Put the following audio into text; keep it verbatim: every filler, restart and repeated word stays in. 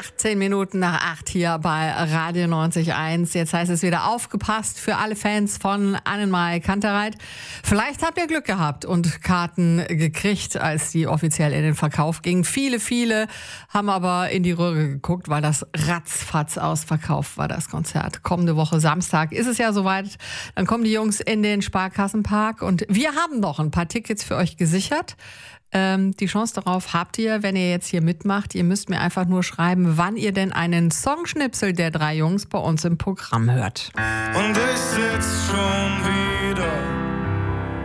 Zehn Minuten nach acht hier bei Radio neunzig Komma eins. Jetzt heißt es wieder aufgepasst für alle Fans von Annemarie Kantereit. Vielleicht habt ihr Glück gehabt und Karten gekriegt, als die offiziell in den Verkauf gingen. Viele, viele haben aber in die Röhre geguckt, weil das ratzfatz ausverkauft war, das Konzert. Kommende Woche Samstag ist es ja soweit. Dann kommen die Jungs in den Sparkassenpark und wir haben noch ein paar Tickets für euch gesichert. Ähm, die Chance darauf habt ihr, wenn ihr jetzt hier mitmacht. Ihr müsst mir einfach nur schreiben, wann ihr denn einen Songschnipsel der drei Jungs bei uns im Programm hört. Und ich sitz schon wieder